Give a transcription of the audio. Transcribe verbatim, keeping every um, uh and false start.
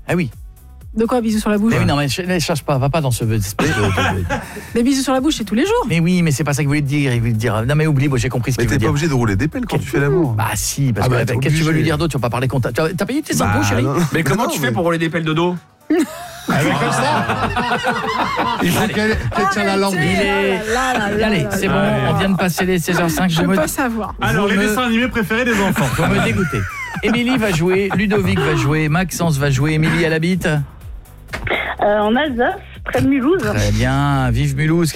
Ah oui. De quoi, bisous sur la bouche? Mais oui, non, mais ne cherche pas, va pas dans ce esprit de... Des bisous sur la bouche, c'est tous les jours. Mais oui, mais c'est pas ça qu'il voulait te dire. Il voulait te dire, non mais oublie, moi j'ai compris ce qu'il Mais veut t'es dire. pas obligé de rouler des pelles quand tu fais l'amour. Bah si, parce Ah bah, que t'es qu'est-ce que tu veux obligé. lui dire d'autre? Tu vas pas parler compta. Tu as t'as payé tes Bah, impôts, chérie? non. Mais comment Non, tu mais- fais pour rouler des pelles de dos? Ah, mais comme ça il faut qu'elle qu'elle tienne la langue. Il est... Là, là, là, Allez, là, c'est là, bon, là, on là. vient de passer les seize heures cinq. Je Je veux me... pas savoir. Alors, Vous les me- dessins animés préférés des enfants. Vous me dégoûtez. Émilie va jouer, Ludovic va jouer, Maxence va jouer. Émilie, elle habite Euh, en Alsace, près de Mulhouse. Très bien, vive Mulhouse.